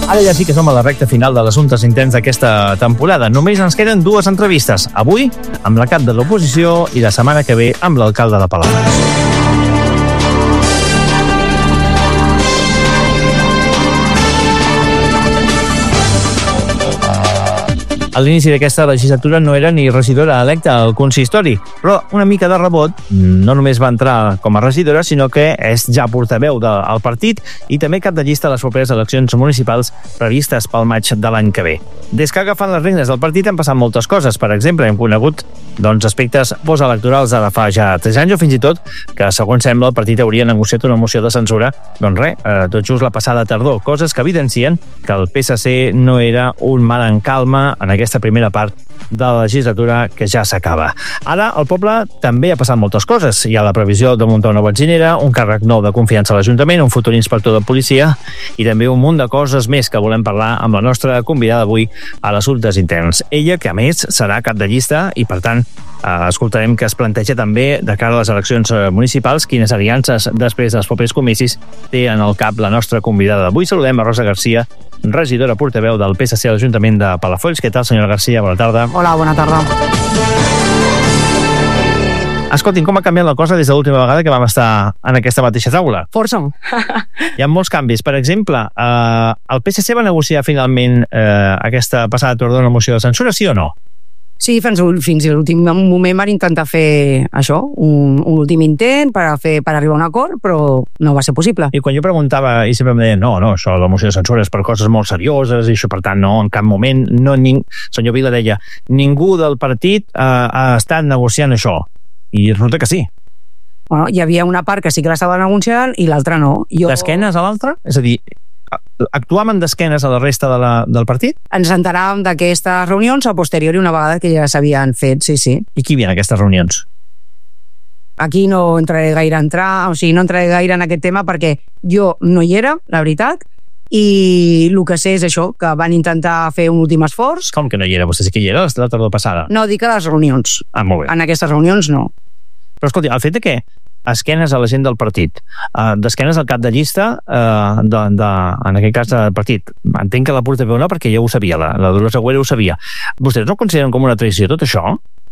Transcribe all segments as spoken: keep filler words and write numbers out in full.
Ara ja sí que som a la recta final de l'Assumptes Intents d'aquesta temporada. Només ens queden dues entrevistes. Avui amb la cap de l'oposició i la setmana que ve amb l'alcalde de Palafolls. A l'inici d'aquesta legislatura no era ni regidora electa al consistori, però una mica de rebot no només va entrar com a regidora, sinó que és ja portaveu del partit i també cap de llista a les properes eleccions municipals previstes pel maig de l'any que ve. Des que agafant les regnes del partit han passat moltes coses. Per exemple, hem conegut doncs, aspectes postelectorals de fa ja tres anys o fins i tot que, segons sembla, el partit hauria negociat una moció de censura, doncs res, eh, tot just la passada tardor, coses que evidencien que el P S C no era un mar en calma en aquesta primera part de la legislatura que ja s'acaba. Ara, el poble també ha passat moltes coses. Hi ha la previsió de muntar una benzinera, un càrrec nou de confiança a l'Ajuntament, un futur inspector de policia i també un munt de coses més que volem parlar amb la nostra convidada avui a l'Assumptes Interns. Ella, que a més serà cap de llista i, per tant, eh, escoltarem que es planteja també de cara a les eleccions municipals quines aliances després dels propers comicis té en el cap la nostra convidada d'avui. Saludem a Rosa Garcia, regidora portaveu del P S C a l'Ajuntament de Palafolls. Què tal, senyora Garcia? Bona tarda. Hola, bona tarda. Escoltin, com ha canviat la cosa des de l'última vegada que vam estar en aquesta mateixa taula? Força. Hi ha molts canvis. Per exemple, eh, el P S C va negociar finalment eh, aquesta passada tardor una moció de censura, sí o no? Sí, fins, fins a l'últim moment van intentar fer això, un, un últim intent per, a fer, per arribar a un acord, però no va ser possible. I quan jo preguntava, i sempre em deien, no, no, això de la moció de censura és per coses molt serioses, i això, per tant, no, en cap moment, no, ning... senyor Vila deia, ningú del partit eh, ha estat negociant això. I resulta que sí. Bueno, hi havia una part que sí que l'estava negociant i l'altra no. Jo... D'esquenes a l'altra? És a dir, actuàvem d'esquenes a la resta de la, del partit? Ens enteràvem d'aquestes reunions a posteriori una vegada que ja s'havien fet, sí, sí. I qui hi havia en aquestes reunions? Aquí no entraré gaire a entrar, o sigui, no entraré gaire en aquest tema perquè jo no hi era, la veritat, i el que sé és això, que van intentar fer un últim esforç. Com que no hi era? Vostè sí que hi era la tardor passada? No, dic a les reunions. Ah, molt bé. En aquestes reunions no. Però escolti, el fet de que esquenes a la gent del partit, uh, d'esquenes al cap de llista, uh, de, de, en aquest cas del partit, entenc que la portaveu no, perquè ja ho sabia, la, la Dolors Agüera ho sabia. Vostès no consideren com una traïció tot això?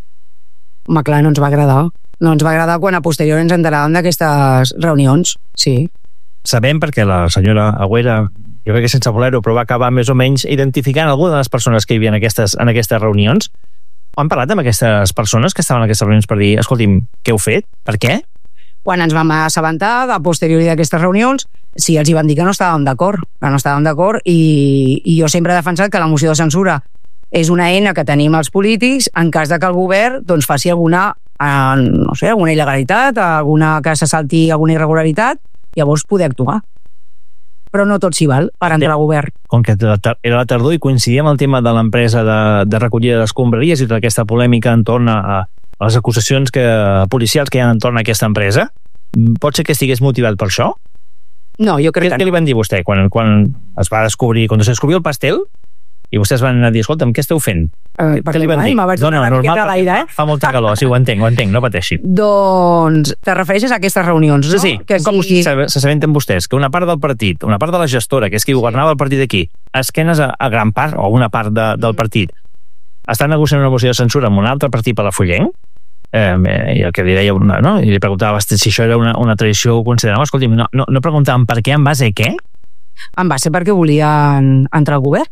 Home, clar, no ens va agradar. No ens va agradar quan a posteriori ens enteràvem d'aquestes reunions, sí. Sabem perquè la senyora Agüera, jo crec que sense voler-ho, però va acabar més o menys identificant alguna de les persones que hi havia en aquestes, en aquestes reunions. Han parlat amb aquestes persones que estaven en aquestes reunions per dir, escolti'm, què heu fet? Per què? Quan ens vam assabentar, a posteriori d'aquestes reunions, sí, els hi van dir que no estàvem d'acord, que no estàvem d'acord, i, i jo sempre he defensat que la moció de censura és una eina que tenim els polítics en cas de que el govern doncs, faci alguna, eh, no sé, alguna il·legalitat, alguna que se salti alguna irregularitat, llavors poder actuar. Però no tot s'hi val per entrar al govern. Com que era la tardor i coincidia amb el tema de l'empresa de, de recollida d'escombraries i tota aquesta polèmica entorn a a les acusacions que, policials que hi ha entorn a aquesta empresa, pot ser que estigués motivat per això? No, jo crec què, que què li van dir vostè quan, quan es va descobrir, quan es descobriu el pastel i vostès van anar a dir, escolta'm, què esteu fent? Eh, què li van dir? No, no, normal, l'aire, eh? Fa molta calor, sí, ho entenc, ho entenc, no pateixi. Doncs te refereixes a aquestes reunions, no? Sí, que com sigui... s'assabenten vostès que una part del partit, una part de la gestora, que és qui governava el partit aquí, esquenes a, a gran part, o una part de, del partit, està negociant una moció de censura amb un altre partit palafollenc, eh, i el que li deia una, no? I li preguntava si això era una, una tradició ho considerava, escolti'm, no, no, no preguntàvem per què, en base a què? En base perquè volien entrar al govern.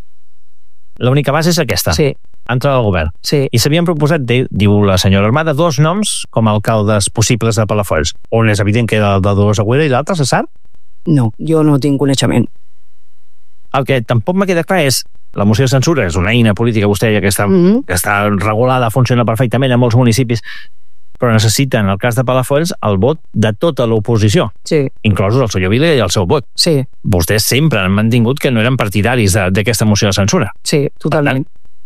L'única base és aquesta? Sí. Entrar al govern? Sí. I s'havien proposat, diu la senyora Armada, dos noms com a alcaldes possibles de Palafolls. Un és evident que era el de Dolors Agüera i l'altre, se sap? No, jo no tinc coneixement. El que tampoc me queda clar és la moció de censura és una eina política, vostè deia que està, mm-hmm. que està regulada, funciona perfectament en molts municipis, però necessita, en el cas de Palafolls, el vot de tota l'oposició, sí. Inclosos el senyor Vila i el seu vot. Sí. Vostès sempre han mantingut que no eren partidaris d'aquesta moció de censura. Sí, totalment.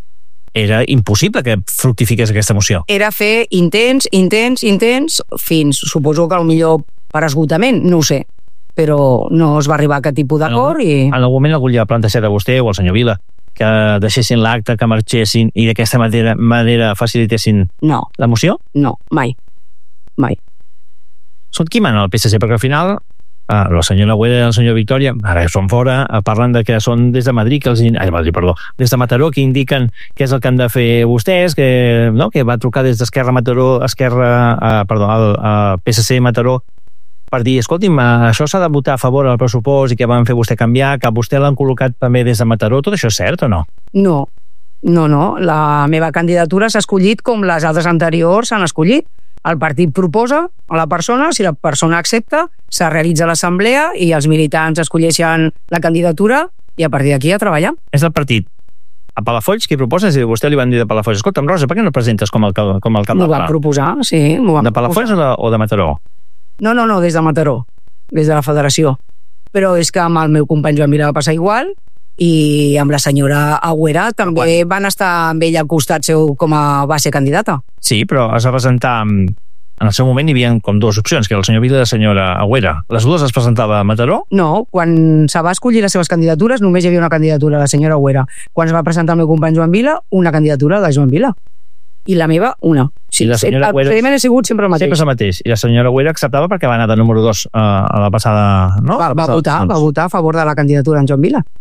Era impossible que fructifiqués aquesta moció. Era fer intents, intents, intents, fins, suposo que potser per esgotament, no ho sé, però no es va arribar a aquest tipus d'acord i... En algun moment algú li ha plantejat a vostè o al senyor Vila que deixessin l'acte, que marxessin i d'aquesta manera, manera facilitessin no. la moció? No, mai. Mai. Són qui mana el P S C? Perquè al final Ah, la senyora Agüera i la senyora Victòria, ara són fora, parlen de que són des de Madrid, que els, ai, Madrid, perdó, des de Mataró, que indiquen què és el que han de fer vostès, que, no, que va trucar des d'Esquerra Mataró, Esquerra, uh, perdó, al, al P S C Mataró, per dir, escolti'm, això s'ha de votar a favor del pressupost i que van fer vostè canviar, que vostè l'han col·locat també des de Mataró, tot això és cert o no? No, no, no. La meva candidatura s'ha escollit com les altres anteriors s'han escollit. El partit proposa a la persona, si la persona accepta, se realitza l'assemblea i els militants escolleixen la candidatura i a partir d'aquí a treballar. És el partit a Palafolls qui proposa, si vostè li van dir de Palafolls, escolta'm, Rosa, per què no presentes com a alcalde? Com a alcalde? M'ho van proposar, sí. Van de Palafolls o de, o de Mataró? No, no, no, des de Mataró, des de la federació. Però és que amb el meu company Joan Vila va passar igual i amb la senyora Agüera també Quan? van estar amb ella al costat seu com a base candidata. Sí, però es va presentar... En el seu moment hi havia com dues opcions, que era el senyor Vila i la senyora Agüera. Les dues es presentava a Mataró? No, quan se va escollir les seves candidatures només hi havia una candidatura de la senyora Agüera. Quan es va presentar el meu company Joan Vila, una candidatura de Joan Vila. I la meva, una. Sí, la senyora el procediment ha sigut sempre el mateix. Sempre el mateix. I la senyora Agüera acceptava perquè va anar de número dos uh, a la passada... No? Va, va, votar, doncs... va votar a favor de la candidatura en Joan Vila.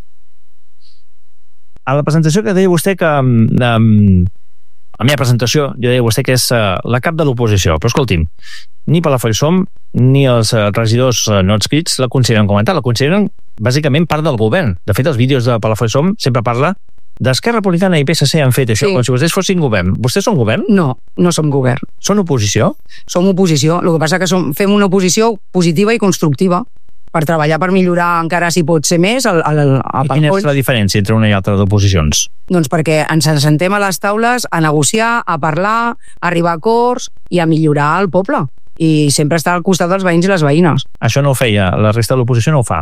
A la presentació que deia vostè que... Um, a la meva presentació, jo deia vostè que és uh, la cap de l'oposició, però escolti'm, ni Palafolls som, ni els uh, regidors uh, no adscrits la consideren com a tal, la consideren bàsicament part del govern. De fet, els vídeos de Palafolls som sempre parla d'Esquerra Republicana i P S C han fet això, sí. Com si vostès fossin govern. Vostès són govern? No, no som govern. Són oposició? Som oposició. El que passa que som, fem una oposició positiva i constructiva per treballar per millorar encara, si pot ser més, el, el, el, el I quina és la diferència entre una i altra d'oposicions? Doncs perquè ens assentem a les taules a negociar, a parlar, a arribar a acords i a millorar el poble. I sempre estar al costat dels veïns i les veïnes. Això no ho feia, la resta de l'oposició no ho fa.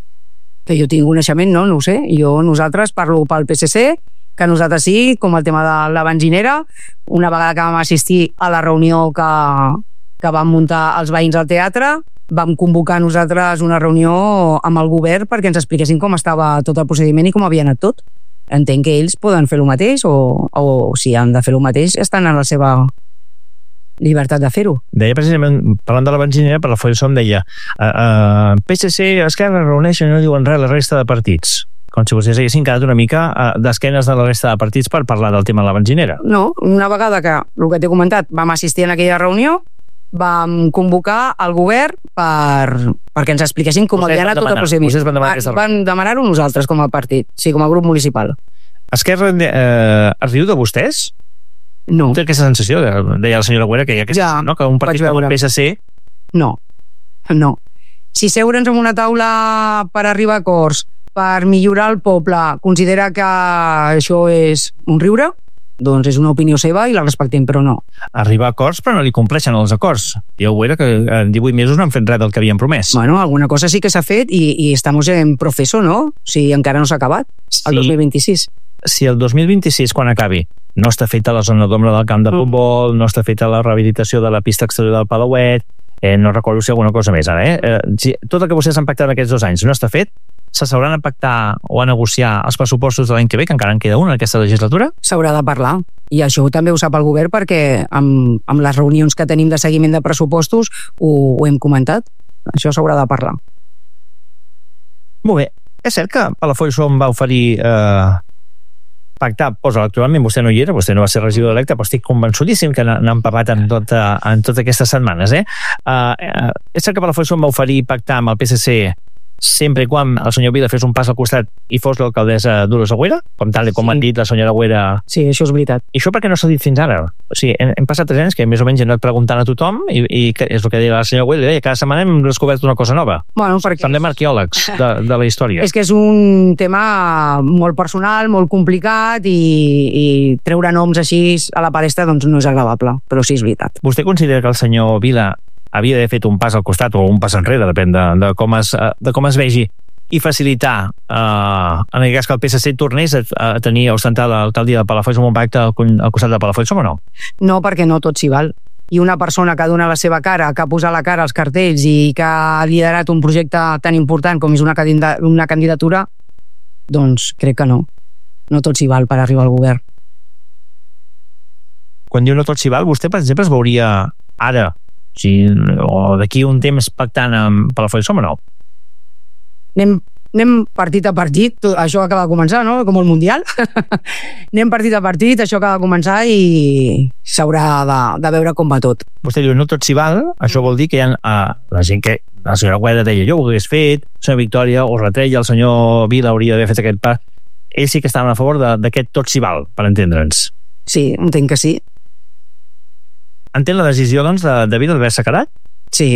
Que jo tinc coneixement, no, no ho sé. Jo, nosaltres, parlo pel P S C, que nosaltres sí, com el tema de la benzinera, una vegada que vam assistir a la reunió que, que vam muntar els veïns al teatre, vam convocar nosaltres una reunió amb el govern perquè ens expliquessin com estava tot el procediment i com havia anat tot. Entenc que ells poden fer el mateix o, o si han de fer el mateix estan en la seva llibertat de fer-ho. Deia precisament, parlant de la benzinera, per la Palafolls som deia uh, uh, P S C, Esquerra reuneixen i no diuen res la resta de partits. Com si vostès haguessin quedat una mica uh, d'esquenes de la resta de partits per parlar del tema de la benzinera. No, una vegada que, el que t'he comentat, vam assistir en aquella reunió, vam convocar el govern per, perquè ens expliquessin com havia anat tot el procediment. Vostès van demanar aquesta... Van demanar-ho nosaltres com a partit, sí, com a grup municipal. Esquerra eh, es riu de vostès? No. Té aquesta sensació, deia la senyora Agüera, que hi ha aquesta, ja, no? Que un partit com el P S C... No, no. Si seure'ns en una taula per arribar a acords, per millorar el poble, considera que això és un riure, doncs és una opinió seva i la respectem, però no. Arribar a acords, però no li compleixen els acords. Ja ho era que en divuit mesos no han fet res del que havien promès. Bueno, alguna cosa sí que s'ha fet i, i estamos en proceso, ¿no? O sigui, encara no s'ha acabat, sí. El dos mil vint-i-sis. Si el dos mil vint-i-sis, quan acabi, no està feta la zona d'ombra del camp de futbol, no està feta la rehabilitació de la pista exterior del Palauet, eh, no recordo si alguna cosa més ara, eh? eh si tot el que vostès han pactat en aquests dos anys no està fet, s'hauran de pactar o a negociar els pressupostos de l'any que ve, que encara en queda un en aquesta legislatura? S'haurà de parlar. I això també ho sap el govern perquè amb, amb les reunions que tenim de seguiment de pressupostos ho, ho hem comentat. Això s'haurà de parlar. Molt bé. És cert que Palafolls som va oferir eh, pactar postelectoralment, vostè no hi era, vostè no va ser regidor electe, però estic convençudíssim que n'han parlat en, tot, en totes aquestes setmanes. Eh? Uh, uh, és cert que Palafolls som va oferir pactar amb el P S C sempre i quan el senyor Vila fes un pas al costat i fos l'alcaldessa Dolors Agüera, com tal com sí. Ha dit la senyora Agüera. Sí, això és veritat. I això per què no s'ha dit fins ara? O sigui, hem, hem passat tres anys que més o menys hem anat preguntant a tothom i, i és el que deia la senyora Agüera, deia, cada setmana hem descobert una cosa nova. Bueno, perquè... Semblem arqueòlegs de, de la història. És que és un tema molt personal, molt complicat i, i treure noms així a la palestra doncs no és agradable, però sí és veritat. Vostè considera que el senyor Vila havia d'haver fet un pas al costat o un pas enrere, depèn de, de, com, es, de com es vegi, i facilitar eh, en aquest cas que el P S C tornés a, a tenir a ostentar l'alcaldia de Palafolls amb un pacte al, al costat de Palafolls, o no? No, perquè no tot s'hi val. I una persona que dona la seva cara, que ha posat la cara als cartells i que ha liderat un projecte tan important com és una, una candidatura, doncs crec que no. No tot s'hi val per arribar al govern. Quan diu no tot s'hi val, vostè, per exemple, es veuria ara, si, o d'aquí un temps pactant amb Palafolls, o no? anem, anem partit a partit, tot, això acaba de començar, no? Com el Mundial. Anem partit a partit, això acaba de començar i s'haurà de, de veure com va tot. Vostè diu, no tot s'hi val, això vol dir que hi ha uh, la gent que, la senyora Gueda deia, jo ho hagués fet, la senyora Victòria ho retreia, el senyor Vila hauria d'haver fet aquest pas. Ells sí que estaven a favor d'aquest tot s'hi val, per entendre'ns. Sí, entenc que sí. Entén la decisió, doncs, de, de Vila d'haver-se quedat? Sí.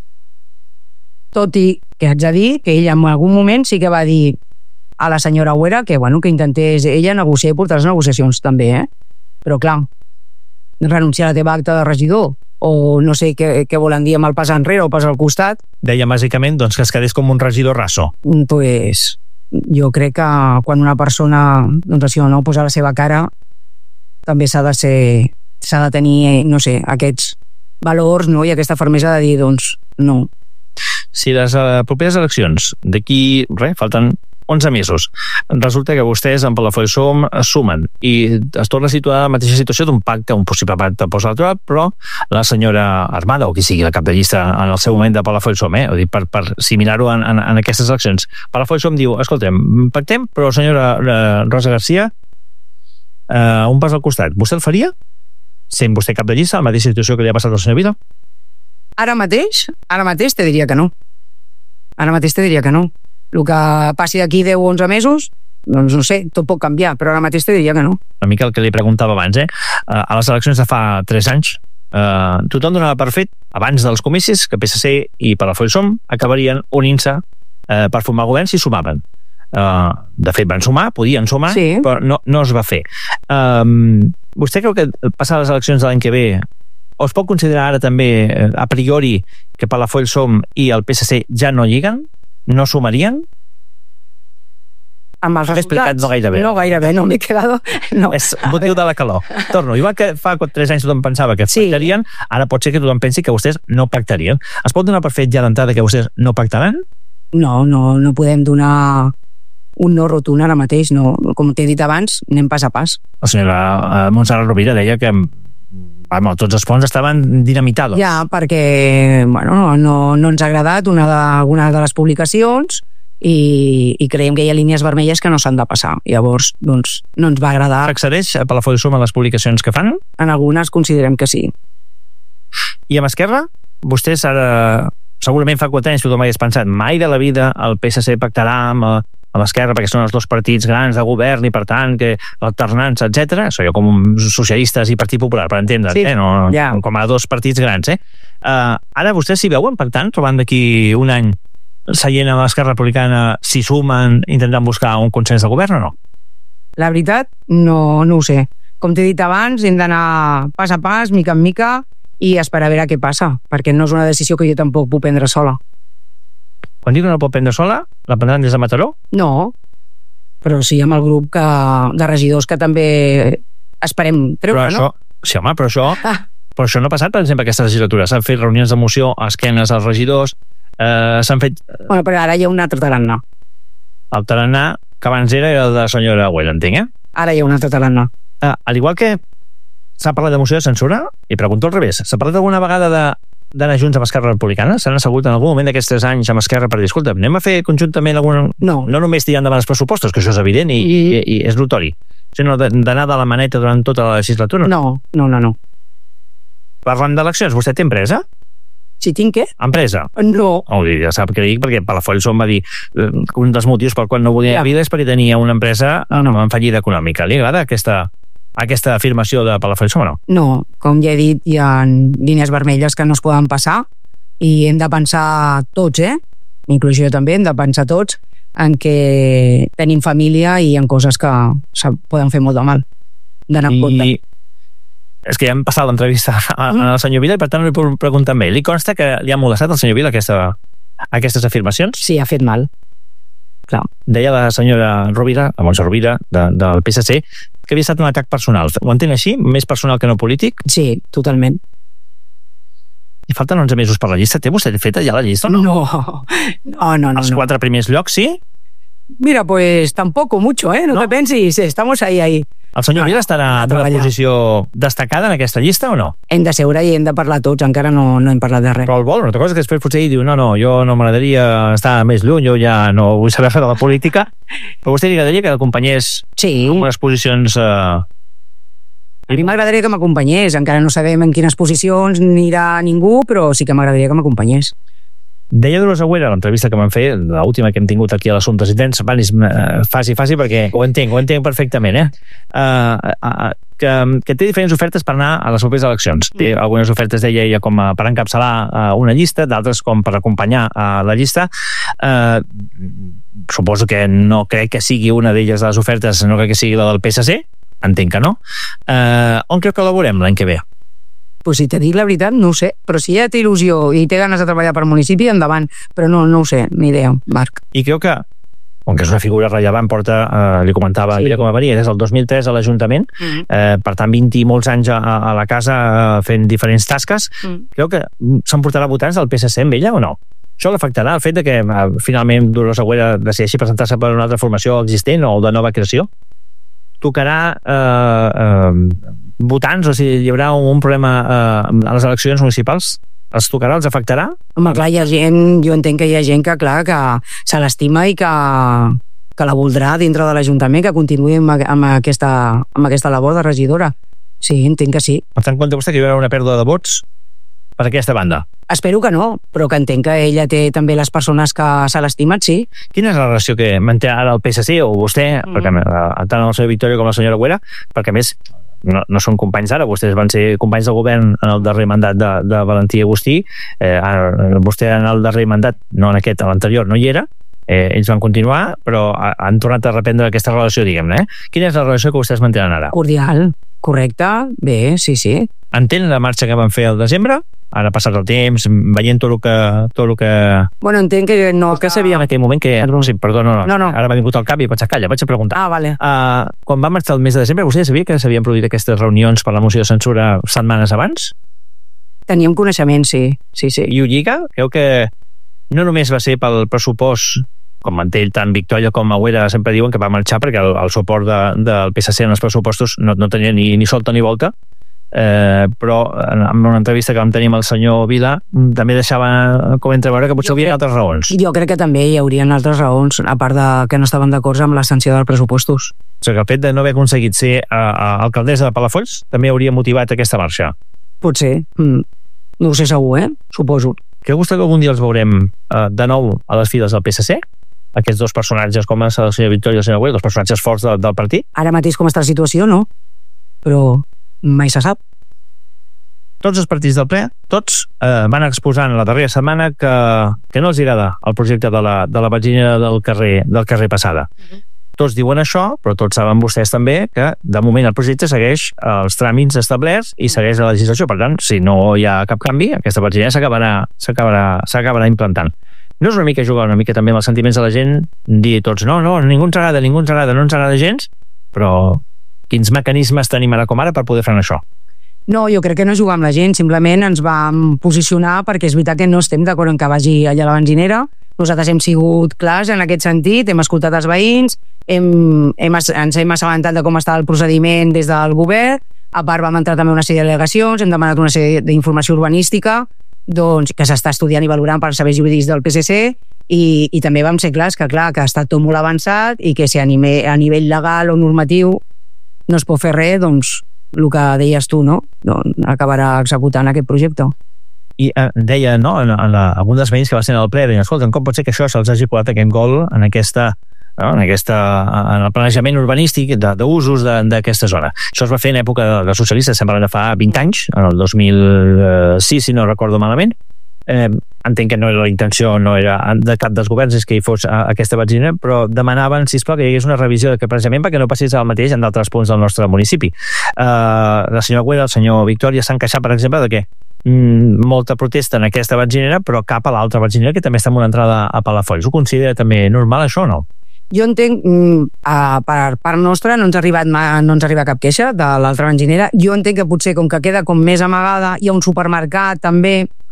Tot i que haig de dir que ella en algun moment sí que va dir a la senyora Huera que, bueno, que intentés ella negociar i portar les negociacions també, eh? Però clar, renunciar a la teva acta de regidor o no sé què, què volen dir amb el pas enrere o pas al costat. Deia bàsicament doncs, que es quedés com un regidor raso. Pues jo crec que quan una persona doncs això, no, posa la seva cara també s'ha de ser s'ha de tenir, no sé, aquests valors, no? I aquesta fermesa de dir, doncs, no. Si les uh, properes eleccions d'aquí, res, falten onze mesos, resulta que vostès en Palafolsom es sumen i es torna a situar en la mateixa situació d'un pacte, un possible pacte post-electoral, però la senyora Armada, o qui sigui la cap de llista en el seu moment de Palafolsom, eh? Ho dic per, per assimilar-ho en, en, en aquestes eleccions. Palafolsom diu, escoltem, pactem, però senyora uh, Rosa Garcia, uh, un pas al costat. Vostè el faria? Sent vostè cap de llista, la mateixa situació que li ha passat al senyor Vila? Ara mateix, ara mateix te diria que no. Ara mateix te diria que no. El que passi d'aquí deu o onze mesos, doncs no sé, tot pot canviar, però ara mateix te diria que no. Una mica el que li preguntava abans, eh? A les eleccions de fa tres anys, eh, tothom donava per fet, abans dels comicis, que P S C i Palafolsom acabarien unint-se eh, per formar govern si sumaven. Uh, de fet van sumar, podien sumar, sí, però no, no es va fer. Um, vostè creu que passar les eleccions de l'any que ve o es pot considerar ara també a priori que Palafolsom i el P S C ja no lliguen? No sumarien? Amb els resultats? No gairebé. No gairebé, no m'he quedat... No. És motiu de la calor. Torno, igual que fa tres anys tothom pensava que sí, pactarien, ara pot ser que tothom pensi que vostès no pactarien. Es pot donar per fet ja d'entrada que vostès no pactaran? No, no, no podem donar un no rotund ara mateix, no. Com t'he dit abans, anem pas a pas. La senyora uh, Montserrat Rovira deia que bueno, tots els ponts estaven dinamitados. Ja, perquè bueno, no, no, no ens ha agradat una de, una de les publicacions i, i creiem que hi ha línies vermelles que no s'han de passar. Llavors, doncs, no ens va agradar. S'accedeix a Palafolsom a les publicacions que fan? En algunes considerem que sí. I amb Esquerra? Vostès ara... Segurament fa quatre anys tothom hagués pensat mai de la vida el P S C pactarà amb, amb l'Esquerra perquè són els dos partits grans de govern i per tant que l'alternança, etcètera. Això jo com socialistes i Partit Popular, per entendre, sí, eh? No, ja. Com a dos partits grans. Eh? Uh, ara vostès s'hi veuen, per tant, trobant d'aquí un any seient amb l'Esquerra Republicana, s'hi sumen intentant buscar un consens de govern o no? La veritat, no, no ho sé. Com t'he dit abans, hem d'anar pas a pas, mica en mica, i esperar a veure què passa, perquè no és una decisió que jo tampoc puc prendre sola. Quan dic que no la pot prendre sola, la prendran des de Mataró? No, però sí amb el grup que, de regidors que també esperem treure, però això, no? Sí, home, però això, ah. però això no ha passat, per exemple, aquesta legislatura. S'han fet reunions de moció a esquenes als regidors, eh, s'han fet... Bueno, però ara hi ha un altre tarannà. El tarannà que abans era el de la senyora Güell, entenc, eh? Ara hi ha un altre tarannà. Eh, al igual que s'ha parlat de moció de censura, i pregunto al revés, s'ha parlat alguna vegada de d'anar junts amb Esquerra Republicana? S'han assegut en algun moment d'aquests tres anys amb Esquerra per dir, escolta, anem a fer conjuntament algun... No. No només tirar endavant els pressupostos, que això és evident i, i, i és notori, sinó d'anar de la maneta durant tota la legislatura? No, no, no, no. Parlant d'eleccions, vostè té empresa? Si tinc què? Empresa? No. Oh, ja sap què dic, perquè Palafolsom va dir eh, un dels motius pel qual no volia ja. Vida és perquè tenia una empresa no, no. en fallida econòmica. Li agrada aquesta... aquesta afirmació de Palafolsom o no? No, com ja he dit, hi ha línies vermelles que no es poden passar i hem de pensar tots, eh? Inclús jo també, hem de pensar tots en que tenim família i en coses que poden fer molt de mal. D'anar en compte. És que ja hem passat l'entrevista al mm. senyor Vila i per tant li puc preguntar a ell. Li consta que li ha molestat al senyor Vila aquesta, aquestes afirmacions? Sí, ha fet mal. Clar. Deia la senyora Rovira, la Montse Rovira, de, del P S C, que havia estat un atac personal. Ho entén així? Més personal que no polític? Sí, totalment. I falten onze mesos per la llista. Té vostè feta ja la llista? No, no, no. no, no Els quatre no. primers llocs, sí? Mira, pues tampoco mucho, ¿eh? No, no. te pensis, estamos ahí, ahí. El senyor No, Vila no, estarà a en una treballar. posició destacada en aquesta llista o no? Hem de seure i hem de parlar tots, encara no, no hem parlat de res. Però el vol, una altra cosa que després potser ell diu no, no, jo no m'agradaria estar més lluny, jo ja no vull saber fer de la política, però a vostè li agradaria que l'acompanyés Sí, en unes posicions... Eh... a mi m'agradaria que m'acompanyés, encara no sabem en quines posicions anirà ningú, però sí que m'agradaria que m'acompanyés. Deia Dolors Agüera, a l'entrevista que vam fer, l'última que hem tingut aquí a l'Assumptes Intens, va, és eh, faci, faci, perquè ho entenc, ho entenc perfectament, eh? Uh, uh, que, que té diferents ofertes per anar a les properes eleccions. Té algunes ofertes, deia ella, com a, per encapçalar uh, una llista, d'altres com per acompanyar uh, la llista. Uh, suposo que no crec que sigui una d'elles de les ofertes, no crec que sigui la del P S C, entenc que no. Uh, on creu que la veurem l'any que ve? Pues si te dic la veritat, no ho sé, però si ella té il·lusió i té ganes de treballar per municipi, endavant, però no, no ho sé, ni idea, Marc. I creu que, com que és una figura rellevant, porta, eh, li comentava Sí. sí. com a venia, des del dos mil tres a l'Ajuntament, Mm. eh, per tant vint i molts anys a, a la casa eh, fent diferents tasques, Mm. creu que s'emportarà votants del P S C amb ella o no? Això l'afectarà el fet de que eh, finalment Dolors Agüera decideixi presentar-se per una altra formació existent o de nova creació? Tocarà eh, eh, votants, o sigui, hi haurà un problema eh, a les eleccions municipals? Els tocarà, els afectarà? Home, clar, hi ha gent, jo entenc que hi ha gent que, clar, que se l'estima i que, que la voldrà dintre de l'Ajuntament, que continuï amb, amb, aquesta, amb aquesta labor de regidora. Sí, entenc que sí. Per tant, compta vostè que hi haurà una pèrdua de vots per aquesta banda. Espero que no, però que entenc que ella té també les persones que se l'estimen, sí. Quina és la relació que manté ara el P S C o vostè, mm. perquè eh, tant el senyor Victoria com la senyora Agüera, perquè a més no, no són companys ara, vostès van ser companys de govern en el darrer mandat de, de Valentí Agustí, eh, ara, vostè en el darrer mandat, no en aquest, a l'anterior no hi era, eh, ells van continuar, però han tornat a reprendre aquesta relació, diguem-ne. Eh? Quina és la relació que vostès mantenen ara? Cordial, correcte, bé, sí, sí. Entén la marxa que van fer al desembre? Ara ha passat el temps, veient tot el que... Tot el que... Bueno, entenc que no... El que sabia en aquell moment que... Sí, perdó, no, no, No, no. ara m'ha vingut al cap i vaig a calla, vaig a preguntar. Ah, vale. Uh, quan va marxar el mes de desembre, vostè sabia que s'havien produït aquestes reunions per la moció de censura setmanes abans? Teníem coneixement, sí, sí, sí. I ho lliga? Creu que no només va ser pel pressupost, com manté tant Victòria com Agüera sempre diuen que va marxar perquè el, el suport de, del P S C en els pressupostos no, no tenia ni, ni solta ni volta, eh, però en, en una entrevista que vam tenir amb el senyor Vila també deixava com entreveure que potser hi havia altres raons. Jo crec que també hi haurien altres raons, a part de que no estaven d'acord amb l'extensió dels pressupostos. O sigui que el fet de no haver aconseguit ser uh, uh, alcaldessa de Palafolls també hauria motivat aquesta marxa. Potser. Mm. No ho sé segur, eh? Suposo. Creu vostè que algun dia els veurem uh, de nou a les files del P S C? Aquests dos personatges, com és el senyor Victòria i el senyor Agüera, dos personatges forts de, del partit? Ara mateix com està la situació, no? Però mai se sap. Tots els partits del ple, tots eh, van exposant la darrera setmana que, que no els agrada el projecte de la, de la benzinera del carrer, del carrer Passada. Uh-huh. Tots diuen això, però tots saben vostès també que de moment el projecte segueix els tràmits establerts i segueix la legislació. Per tant, si no hi ha cap canvi, aquesta benzinera s'acabarà s'acabarà s'acabarà implantant. No és una mica jugar una mica també amb els sentiments de la gent, dir tots, no, no, ningú ens agrada, ningú ens agrada, no ens agrada gens, però quins mecanismes tenim ara com ara per poder frenar això? No, jo crec que no jugar amb la gent, simplement ens vam posicionar perquè és veritat que no estem d'acord en que vagi allà a la benzinera. Nosaltres hem sigut clars en aquest sentit, hem escoltat els veïns, hem, hem, ens hem assabentat de com està el procediment des del govern, a part vam entrar també una sèrie de delegacions, hem demanat una sèrie d'informació urbanística, doncs, que s'està estudiant i valorant per serveis jurídics del P S C, i, i també vam ser clars que, clar, que ha estat tot molt avançat i que si a nivell, a nivell legal o normatiu no es pot fer res, doncs el que deies tu, no? Doncs acabarà executant aquest projecte. I eh, deia, no, en, en la, algun dels veïns que va ser en el ple, deien, escolta, com pot ser que això se'ls hagi colat aquest gol en aquesta, no, en aquesta en el planejament urbanístic d'usos d'aquesta zona. Això es va fer en època de, de socialistes, sembla de fa vint anys, en el dos mil sis, si no recordo malament. Eh, entenc que no era la intenció, no era de cap dels governs és que hi fos a, aquesta benzinera, però demanaven, sisplau, que hi hagués una revisió de que precisament perquè no passés el mateix en d'altres punts del nostre municipi. Eh, la senyora Agüera, el senyor Victòria s'han queixat, per exemple, de que mm, molta protesta en aquesta benzinera, però cap a l'altra benzinera que també està en una entrada a Palafolls. Ho considera també normal, això, o no? Jo entenc, uh, per part nostra no ens ha arribat no ens ha arribat cap queixa de l'altra benzinera. Jo entenc que potser com que queda com més amagada, hi ha un supermercat també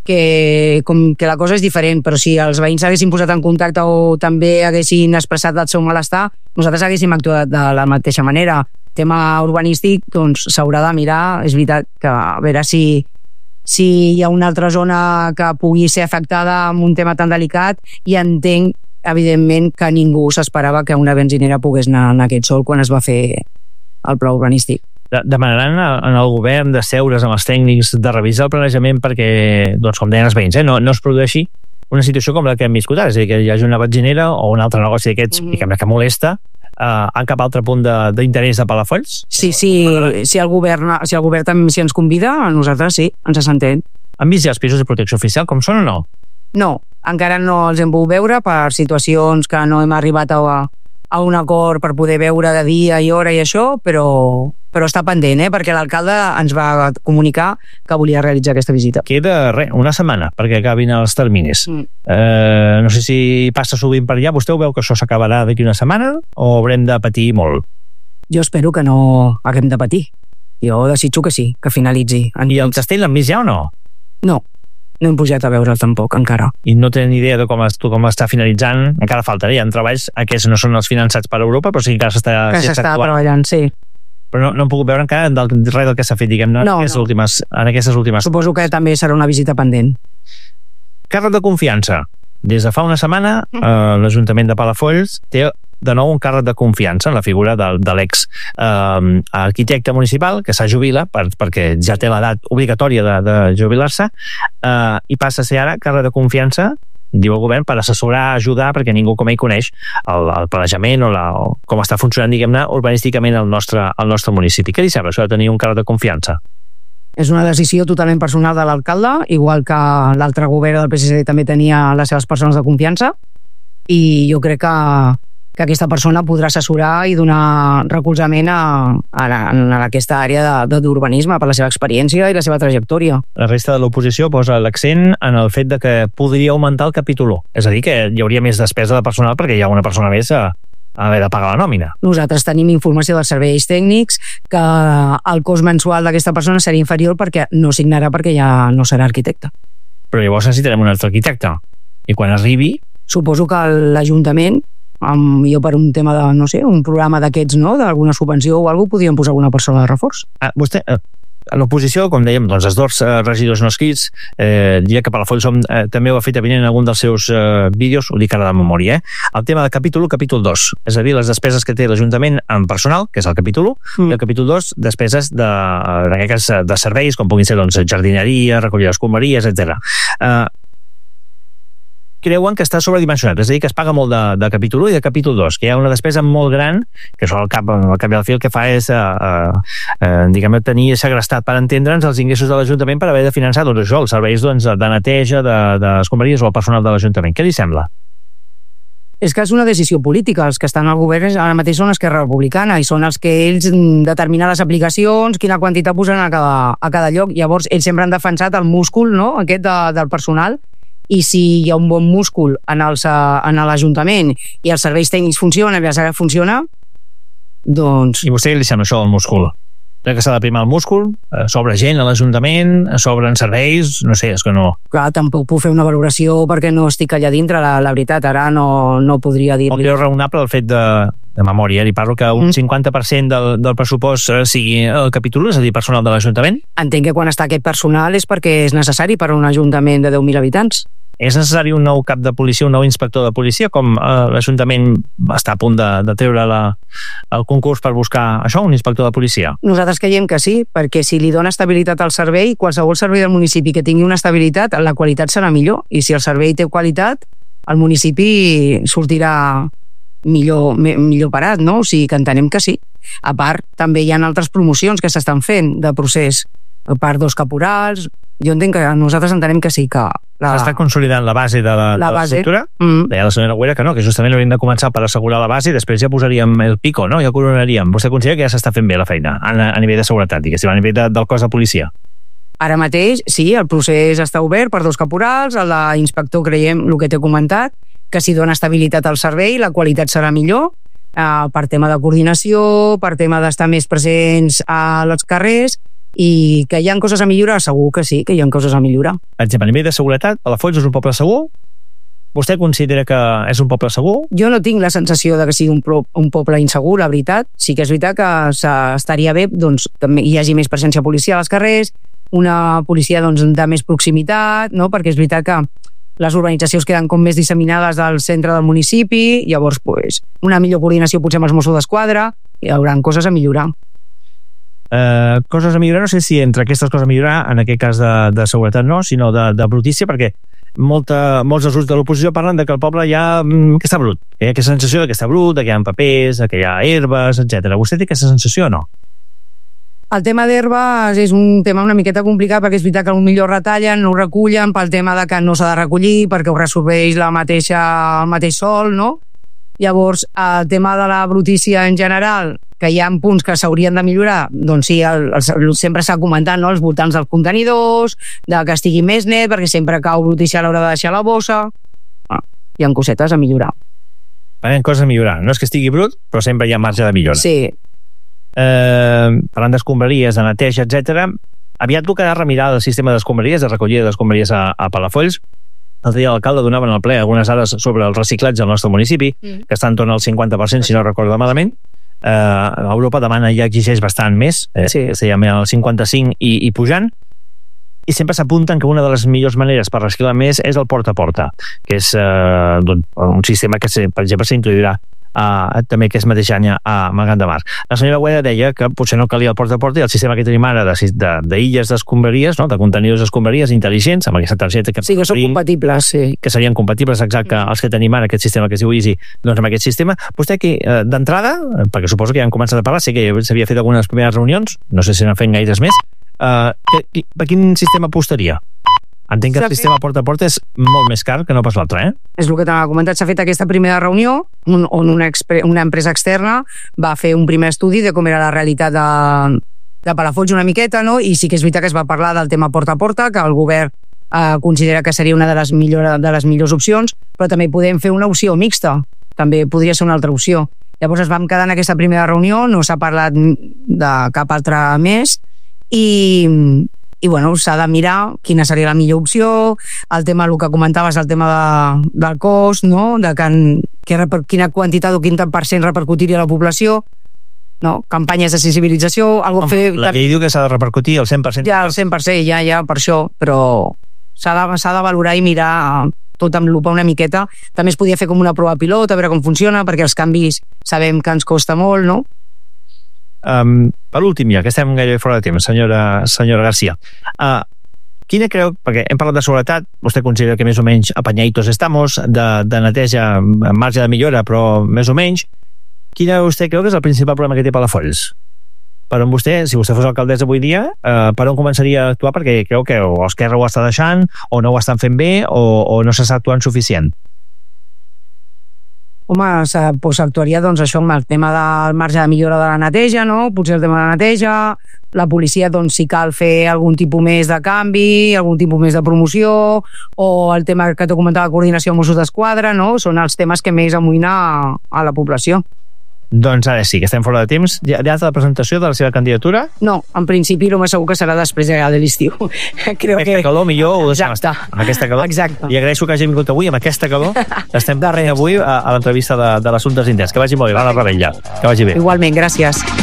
que, com que la cosa és diferent, però si els veïns s'haguessin posat en contacte o també haguessin expressat el seu malestar, nosaltres haguéssim actuat de la mateixa manera. Tema urbanístic, doncs s'haurà de mirar, és veritat que a veure si, si hi ha una altra zona que pugui ser afectada amb un tema tan delicat, i entenc, evidentment, que ningú s'esperava que una benzinera pogués anar en aquest sol quan es va fer el pla urbanístic. Demanaran en el govern de seure's amb els tècnics, de revisar el planejament perquè, doncs, com deien els veïns, eh, no, no es produeixi una situació com la que hem viscut ara, és a dir, que hi hagi una benzinera o un altre negoci d'aquests mm-hmm. que, que molesta eh, en cap altre punt d'interès de, de Palafolls? Sí, sí, si el govern, si el govern també si ens convida, a nosaltres sí, ens assentem. Han vist ja els pisos de protecció oficial, com són o no? No, encara no els hem pogut veure per situacions que no hem arribat a, a un acord per poder veure de dia i hora i això, però, però està pendent, eh? Perquè l'alcalde ens va comunicar que volia realitzar aquesta visita. Queda res, una setmana perquè acabin els terminis. Mm. Eh, no sé si passa sovint per allà. Vostè ho veu que això s'acabarà d'aquí una setmana o haurem de patir molt? Jo espero que no haguem de patir. Jo desitjo que sí, que finalitzi. I el castell l'han vist ja o no? No. No hem pujat a veure'l tampoc, encara. I no tenen idea de com, es, com està finalitzant? Encara faltaria. Hi ha treballs, aquests no són els finançats per Europa, però sí que encara s'està que s'està treballant, sí. Però no, no hem pogut veure encara del, res del que s'ha fet, diguem-ne, no, en, aquestes no. últimes, en aquestes últimes... Suposo que també serà una visita pendent. Càrrec de confiança. Des de fa una setmana, eh, l'Ajuntament de Palafolls té de nou un càrrec de confiança en la figura de, de l'ex eh, arquitecte municipal que s'ha jubilat per, perquè ja té l'edat obligatòria de, de jubilar-se eh, i passa a ser ara càrrec de confiança, diu el govern, per assessorar, ajudar, perquè ningú com ell coneix el, el planejament o, la, o com està funcionant, diguem-ne, urbanísticament el nostre, el nostre municipi. Què li sembla això de tenir un càrrec de confiança? És una decisió totalment personal de l'alcalde, igual que l'altre govern del P S C també tenia les seves persones de confiança, i jo crec que que aquesta persona podrà assessorar i donar recolzament a, a, la, a aquesta àrea d'urbanisme per la seva experiència i la seva trajectòria. La resta de l'oposició posa l'accent en el fet de que podria augmentar el capítol u. És a dir, que hi hauria més despesa de personal perquè hi ha una persona més a, a haver de pagar la nòmina. Nosaltres tenim informació dels serveis tècnics que el cost mensual d'aquesta persona seria inferior perquè no signarà perquè ja no serà arquitecte. Però llavors necessitarem un altre arquitecte. I quan arribi... Suposo que l'Ajuntament, amb, jo per un tema de, no sé, un programa d'aquests, no?, d'alguna subvenció o alguna cosa, podríem posar alguna persona de reforç. Ah, vostè, eh, a l'oposició, com dèiem, doncs els dos eh, regidors no escrits, eh, diria que Palafolls eh, també ho ha fet evident en algun dels seus eh, vídeos, ho dic ara de memòria, eh? El tema del capítol u, capítol dos, és a dir, les despeses que té l'Ajuntament en personal, que és el capítol u, mm. i el capítol dos, despeses de, de, de serveis, com puguin ser doncs, jardineria, recollir escombraries, etcètera. Eh, creuen que està sobredimensionat, és a dir, que es paga molt de, de capítol u i de capítol dos, que hi ha una despesa molt gran, que això al cap, al cap i al fi el que fa és eh, eh, diguem, tenir segrestat, per entendre'ns, els ingressos de l'Ajuntament per haver de finançar tot això, els serveis doncs, de neteja, d'escombraries de, o el personal de l'Ajuntament. Què li sembla? És que és una decisió política. Els que estan al govern ara mateix són Esquerra Republicana i són els que ells determinen les aplicacions, quina quantitat posen a cada, a cada lloc. Llavors, ells sempre han defensat el múscul, no?, aquest de, del personal, i si hi ha un bon múscul en l'Ajuntament i els serveis tècnics funcionen i la sala funciona, doncs... I vostè li sembla això, el múscul? Crec que s'ha de primar el múscul, eh, sobre gent a l'Ajuntament, sobren serveis, no sé, és que no... Clar, tampoc puc fer una valoració perquè no estic allà dintre, la, la veritat, ara no, no podria dir-li... O creu raonable el fet de, de memòria, li parlo que un mm. cinquanta per cent del, del pressupost sigui el capítol u, és a dir, personal de l'Ajuntament? Entenc que quan està aquest personal és perquè és necessari per a un ajuntament de deu mil habitants. És necessari un nou cap de policia, un nou inspector de policia, com eh, l'Ajuntament està a punt de, de treure la, el concurs per buscar això, un inspector de policia? Nosaltres creiem que sí, perquè si li dona estabilitat al servei, qualsevol servei del municipi que tingui una estabilitat, la qualitat serà millor, i si el servei té qualitat, el municipi sortirà millor, me, millor parat, no? O sigui que entenem que sí. A part, també hi ha altres promocions que s'estan fent de procés, a part dos caporals. Jo entenc que nosalres entenem que sí, que... La... S'està consolidant la base de la, la de base. l'estructura. Mm. Deia la senyora Güera que no, que justament hauríem de començar per assegurar la base i després ja posaríem el pico, no? Ja coronaríem. Vostè considera que ja s'està fent bé la feina a, a nivell de seguretat, diguéssim, a nivell de, del cos de policia? Ara mateix, sí, el procés està obert per dos caporals, l'inspector creiem el que t'he comentat, que si dona estabilitat al servei, la qualitat serà millor, eh, per tema de coordinació, per tema d'estar més presents als carrers, i que hi ha coses a millorar, segur que sí, que hi ha coses a millorar. Per exemple, a nivell de seguretat, Palafolls és un poble segur? Vostè considera que és un poble segur? Jo no tinc la sensació de que sigui un, pro, un poble insegur, la veritat. Sí que és veritat que estaria bé doncs, que hi hagi més presència policial als carrers, una policia doncs, de més proximitat, no? Perquè és veritat que les urbanitzacions queden com més disseminades al centre del municipi, llavors pues, una millor coordinació potser amb els Mossos d'Esquadra, hi haurà coses a millorar. Uh, coses a millorar, no sé si entre aquestes coses a millorar, en aquest cas de, de seguretat no, sinó de, de brutícia, perquè molta, molts dels grups de l'oposició parlen de que el poble ja que està brut, que hi ha aquesta sensació de que està brut, de que hi ha papers, de que hi ha herbes, etcètera. Vostè té aquesta sensació o no? El tema d'herbes és un tema una miqueta complicat perquè és veritat que potser retallen, no ho recullen pel tema de que no s'ha de recollir perquè ho resolveix la mateixa, el mateix sol, no? Llavors, el tema de la brutícia en general, que hi ha punts que s'haurien de millorar, doncs sí, el, el, sempre s'ha comentat, no?, els voltants dels contenidors, de que estigui més net, perquè sempre cau brutícia a l'hora de deixar la bossa. Ah, hi ha cosetes a millorar. Hi ha coses a millorar. No és que estigui brut, però sempre hi ha marge de millora. Sí. Eh, parlant d'escombraries, de neteja, etcètera, aviat tocarà remirar el sistema d'escombraries, de recollida d'escombraries a, a Palafolls. L'altre dia l'alcalde donava en el ple algunes dades sobre el reciclatge al nostre municipi, mm. que està en torn al cinquanta per cent, si no recordo malament. Eh, Europa demana i ja exigeix bastant més, eh, sí. que seria el cinquanta-cinc i, i pujant, i sempre s'apunten que una de les millors maneres per reciclar més és el porta a porta, que és eh, doncs, un sistema que, per exemple, s'introduirà Uh, també aquest mateix any a Malgrat de Mar. La senyora Güeda deia que potser no calia el porta a porta i el sistema que tenim ara d'illes de, de d'escombraries, no? de contenidors d'escombraries intel·ligents, amb aquesta targeta que... Sí, que són compatibles, sí. Que serien compatibles, exacte, mm. els que tenim ara, aquest sistema que es diu Easy, doncs amb aquest sistema. Vostè aquí, uh, d'entrada, perquè suposo que ja han començat a parlar, sé que s'havia fet algunes primeres reunions, no sé si n'han fet gaires més, uh, que, per quin sistema apostaria? Entenc que el sistema porta a porta és molt més car que no pas l'altre, eh? És el que t'ha comentat. S'ha fet aquesta primera reunió on, on una, una empresa externa va fer un primer estudi de com era la realitat de, de Palafolls una miqueta, no? I sí que és veritat que es va parlar del tema porta a porta, que el govern eh, considera que seria una de les, millor, de les millors opcions, però també podem fer una opció mixta. També podria ser una altra opció. Llavors es vam quedar en aquesta primera reunió, no s'ha parlat de cap altra més, i... i bueno, s'ha de mirar quina seria la millor opció, el tema, el que comentaves, el tema de, del cost, no? De que, que quina quantitat o quin tant per cent repercutiria a la població, no? Campanyes de sensibilització, algo fer... La llei diu que s'ha de repercutir el cent per cent. Ja, el cent per cent, ja, ja, per això, però s'ha de, s'ha de valorar i mirar tot amb lupa una miqueta. També es podia fer com una prova pilot, a veure com funciona, perquè els canvis sabem que ens costa molt, no? Um, per últim, ja que estem gairebé fora de temps, senyora, senyora Garcia, uh, quina creu, perquè hem parlat de seguretat, vostè considera que més o menys apanyaitos estamos, de, de neteja amb marge de millora, però més o menys, quina vostè creu que és el principal problema que té Palafolls? Per on vostè, si vostè fos alcaldessa avui dia, uh, per on començaria a actuar? Perquè creu que o Esquerra ho està deixant, o no ho estan fent bé, o, o no s'està actuant suficient. Home, pues, actuaria doncs, això amb el tema del marge de millora de la neteja, no? Potser el tema de la neteja, la policia, doncs, si cal fer algun tipus més de canvi, algun tipus més de promoció, o el tema que t'ho comentava, la coordinació amb Mossos d'Esquadra, no? Són els temes que més amoïna a, a la població. Doncs ara sí, que estem fora de temps. Hi ha altra presentació de la seva candidatura? No, en principi el més segur que serà després ja de l'estiu. Crec aquesta que... calor millor ho deixem Exacte. estar. Amb aquesta calor. Exacte. I agraeixo que hagi vingut avui amb aquesta calor. Estem darrere avui a, a l'entrevista de, de l'Assumptes Interns. Que vagi molt bé, Laura Ravella. Que vagi bé. Igualment, gràcies.